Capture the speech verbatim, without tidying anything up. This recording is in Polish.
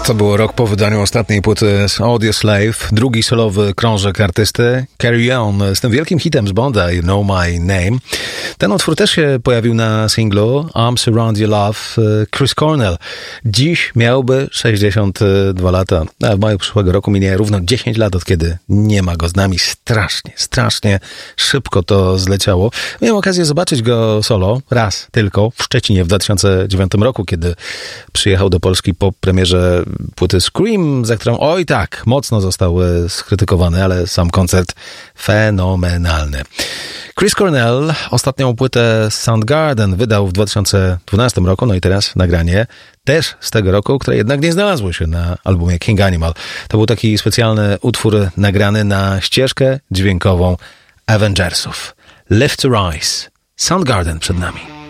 To było rok po wydaniu ostatniej płyty z Audioslave, drugi solowy krążek artysty Carry On z tym wielkim hitem z Bonda You Know My Name. Ten utwór też się pojawił na singlu Arms Around Your Love. Chris Cornell dziś miałby sześćdziesiąt dwa lata, a w maju przyszłego roku minie równo dziesięć lat, od kiedy nie ma go z nami. Strasznie, strasznie szybko to zleciało. Miałem okazję zobaczyć go solo raz tylko w Szczecinie w dwa tysiące dziewiątym roku, kiedy przyjechał do Polski po premierze płyty Scream, za którą oj tak, mocno został skrytykowany, ale sam koncert fenomenalny. Chris Cornell ostatnią płytę Soundgarden wydał w dwa tysiące dwunastym roku, no i teraz nagranie też z tego roku, które jednak nie znalazło się na albumie King Animal. To był taki specjalny utwór nagrany na ścieżkę dźwiękową Avengersów. Lift to Rise. Soundgarden przed nami.